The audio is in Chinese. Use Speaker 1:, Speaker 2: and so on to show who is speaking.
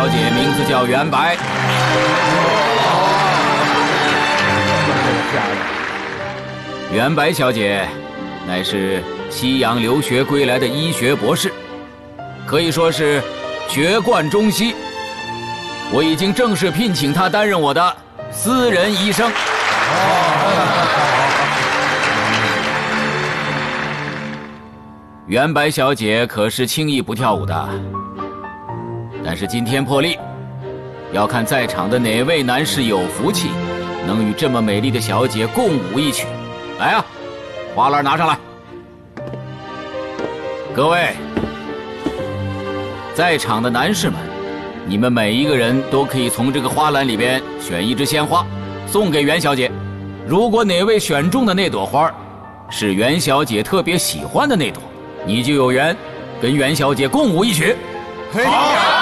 Speaker 1: 姐名字叫袁白。袁白小姐乃是西洋留学归来的医学博士，可以说是学贯中西。我已经正式聘请她担任我的私人医生。袁白小姐可是轻易不跳舞的，但是今天破例，要看在场的哪位男士有福气，能与这么美丽的小姐共舞一曲。来啊，花篮拿上来。各位在场的男士们，你们每一个人都可以从这个花篮里边选一支鲜花送给袁小姐。如果哪位选中的那朵花是袁小姐特别喜欢的那朵，你就有缘跟袁小姐共舞一曲。
Speaker 2: 好。